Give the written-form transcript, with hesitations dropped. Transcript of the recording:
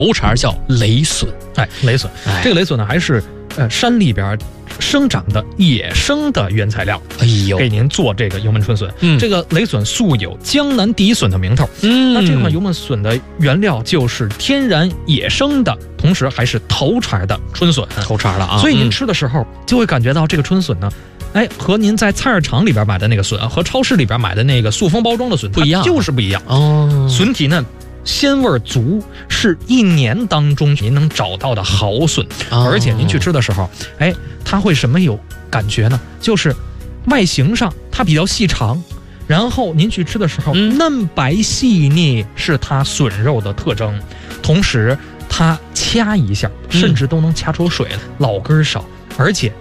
头茬叫雷笋。 雷笋，这个雷笋呢，还是山里边生长的野生的原材料。给您做这个油焖春笋。这个雷笋素有江南第一笋的名头。那这款油焖笋的原料就是天然野生的，同时还是头茬的春笋。 头茬了啊！ 所以您吃的时候就会感觉到这个春笋呢，和您在菜市场里边买的那个笋，和超市里边买的那个塑封包装的笋不一样， 就是不一样。笋体呢鲜味足，是一年当中您能找到的好笋。而且您去吃的时候，它会什么有感觉呢？就是外形上它比较细长，然后您去吃的时候，嫩白细腻是它笋肉的特征。同时它掐一下，甚至都能掐出水来，老根少，而且